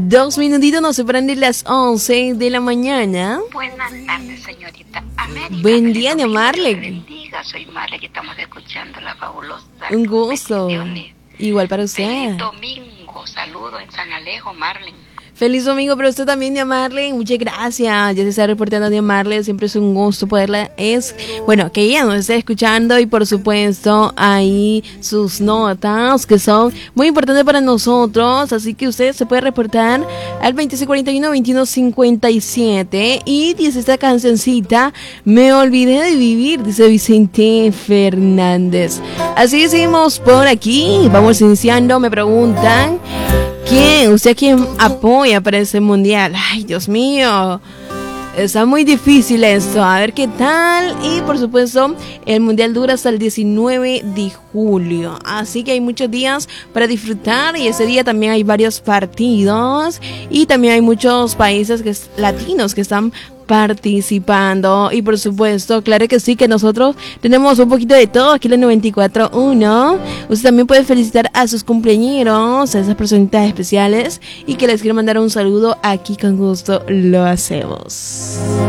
2 minutitos nos separan de las 11 de la mañana. Buenas tardes, señorita América. Buen día, de Marley. Bendiga, soy Marley, que estamos escuchando la fabulosa. Un gusto. Bendiciones. Igual para usted. Feliz domingo, saludo en San Alejo, Marley. Feliz domingo para usted también, Dia Marley. Muchas gracias. Ya se está reportando Dia Marley. Siempre es un gusto poderla. Que ella nos esté escuchando. Y por supuesto, ahí sus notas que son muy importantes para nosotros. Así que usted se puede reportar al 2641-2157. Y dice esta cancioncita: Me olvidé de vivir, dice Vicente Fernández. Así seguimos por aquí. Vamos iniciando. Me preguntan: ¿Usted a quién apoya para ese mundial? Ay, Dios mío, está muy difícil esto. A ver qué tal. Y por supuesto, el mundial dura hasta el 19 de julio. Así que hay muchos días para disfrutar. Y ese día también hay varios partidos. Y también hay muchos países latinos que están participando. Y por supuesto, claro que sí, que nosotros tenemos un poquito de todo aquí en la 94.1. Usted también puede felicitar a sus cumpleañeros, a esas personitas especiales, y que les quiero mandar un saludo. Aquí con gusto lo hacemos.